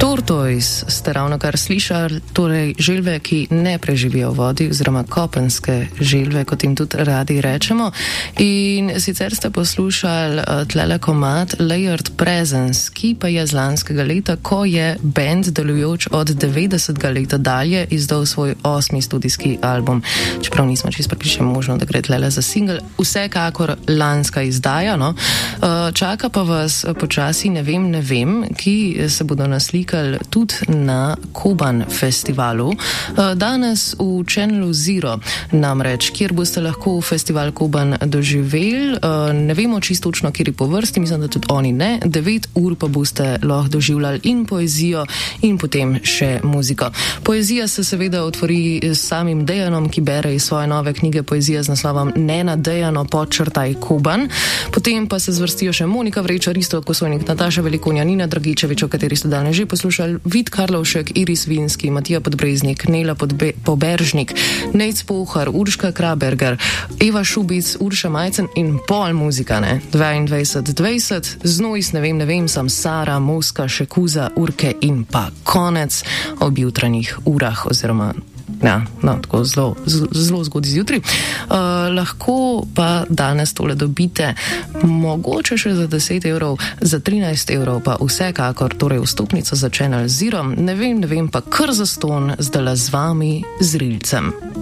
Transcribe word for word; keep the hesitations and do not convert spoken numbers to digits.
Tortoise ste ravno kar slišali, torej želve, ki ne preživijo v vodi, oziroma kopenske želve, kot jim tudi radi rečemo. In sicer ste poslušali uh, tlele komad Layered Presence, ki pa je z lanskega leta, ko je band delujoč od devetdesetega leta dalje izdal svoj osmi studijski album. Čeprav nismo čisto pripričani, možno, da gre tlele za single. Vsekakor lanska izdaja, no. Uh, čaka pa vas počasi Ne vem, ne vem, ki se bodo naslikali tudi na Koban festivalu. Danes v Channelu Zero, namreč, kjer boste lahko festival Koban doživeli. Ne vemo čisto točno, kjer je po vrsti, mislim, da tudi oni ne. Devet ur pa boste lahko doživljali in poezijo in potem še muziko. Poezija se seveda otvori s samim Dejanom, ki bere iz svoje nove knjige Poezija z naslovom Nena Dejano podčrtaj Koban. Potem pa se zvrstijo še Monika Vrečar, Risto Kosojnik, Nataša Velikonja, Nina Dragičevič, o kateri ste danes že poslušali, Vid Karlovšek, Iris Vinski, Matija Podbreznik, Nela Podbe- Poberžnik, Nejc Pohar, Urška Kraberger, Eva Šubic, Urša Majcen in pol muzika, ne? dvaindvajset dvajset, Znojs, ne vem, ne vem, Samsara, Moska, Šekuza, Urke in pa konec ob jutranjih urah, oziroma ja, no, tako zelo, zelo zgodaj zjutraj. Uh, lahko pa danes tole dobite mogoče še za deset evrov, za trinajst evrov pa vsekakor, torej vstopnico za Channel Zero. Ne vem, ne vem pa kar zastonj zdaj z vami z Rilcem.